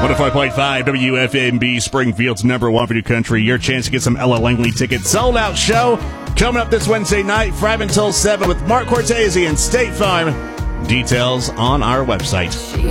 105.5 WFMB, Springfield's number one for New Country. Your chance to get some Ella Langley tickets. Sold out show coming up this Wednesday night, 5 until 7 with Mark Cortese and State Farm. Details on our website.